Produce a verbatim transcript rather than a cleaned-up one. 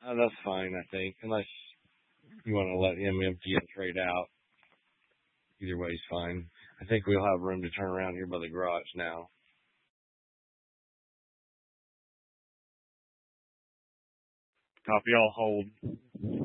Uh, that's fine, I think, unless you want to let him empty and trade out. Either way is fine. I think we'll have room to turn around here by the garage now. Copy, all hold.